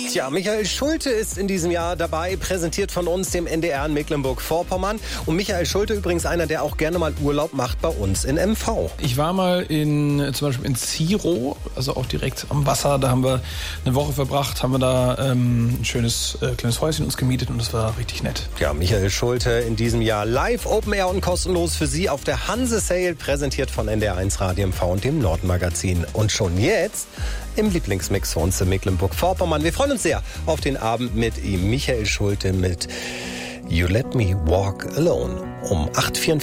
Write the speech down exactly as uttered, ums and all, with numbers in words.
Tja, Michael Schulte ist in diesem Jahr dabei, präsentiert von uns, dem N D R in Mecklenburg-Vorpommern. Und Michael Schulte übrigens einer, der auch gerne mal Urlaub macht bei uns in M V. Ich war mal in, zum Beispiel in Ziro, also auch direkt am Wasser. Da haben wir eine Woche verbracht, haben wir da ähm, ein schönes äh, kleines Häuschen uns gemietet und das war richtig nett. Ja, Michael Schulte in diesem Jahr live, Open Air und kostenlos für Sie auf der Hanse Sail, präsentiert von N D R eins Radio M V und dem Nordmagazin. Und schon jetzt im Lieblingsmix für uns in Mecklenburg-Vorpommern. Wir freuen uns sehr auf den Abend mit ihm, Michael Schulte mit You Let Me Walk Alone um acht Uhr vierundvierzig.